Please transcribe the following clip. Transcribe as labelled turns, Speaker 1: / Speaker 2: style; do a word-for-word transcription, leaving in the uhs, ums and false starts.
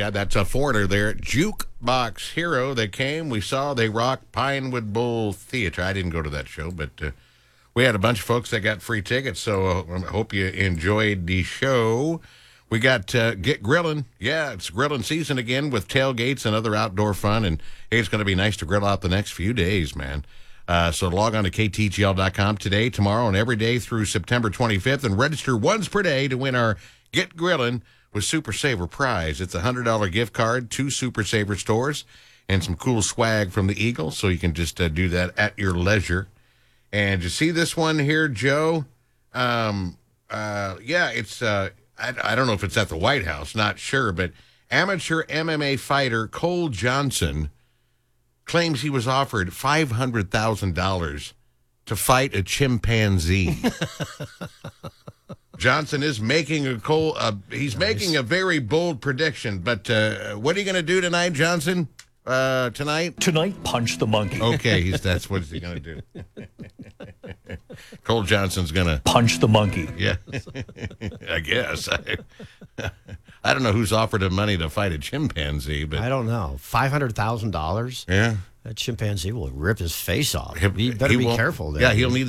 Speaker 1: Yeah, that's a foreigner there. Jukebox Hero. They came. We saw. They rocked Pinewood Bowl Theater. I didn't go to that show, but uh, we had a bunch of folks that got free tickets, so uh, I hope you enjoyed the show. We got uh, Get Grillin'. Yeah, it's grilling season again with tailgates and other outdoor fun, and hey, it's going to be nice to grill out the next few days, man. Uh, so log on to K T G L dot com today, tomorrow, and every day through September twenty-fifth, and register once per day to win our Get Grillin' with Super Saver prize. It's a one hundred dollars gift card, two Super Saver stores, and some cool swag from the Eagle, so you can just uh, do that at your leisure. And you see this one here, Joe? Um, uh, yeah, it's, uh, I, I don't know if it's at the White House, not sure, but amateur M M A fighter Cole Johnson claims he was offered five hundred thousand dollars to fight a chimpanzee. Johnson is making a Cole, uh, he's nice. making a very bold prediction, but uh, what are you going to do tonight, Johnson? Uh, tonight?
Speaker 2: Tonight, punch the monkey.
Speaker 1: Okay, he's, that's what he's going to do. Cole Johnson's going to...
Speaker 2: Punch the monkey.
Speaker 1: Yeah, I guess. I, I don't know who's offered him money to fight a chimpanzee, but...
Speaker 3: I don't know. five hundred thousand dollars?
Speaker 1: Yeah.
Speaker 3: That chimpanzee will rip his face off.
Speaker 1: He,
Speaker 3: you better
Speaker 1: he
Speaker 3: be careful there.
Speaker 1: Yeah, he'll need